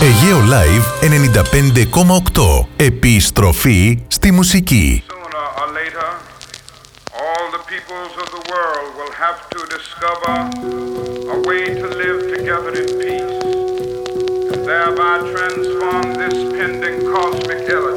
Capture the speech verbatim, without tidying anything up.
Αιγαίο Live ενενήντα πέντε κόμμα οκτώ. Επιστροφή στη μουσική. Sooner or later, all the peoples of the world will have to discover a way to live together in peace, and thereby transform this pending cosmic eclipse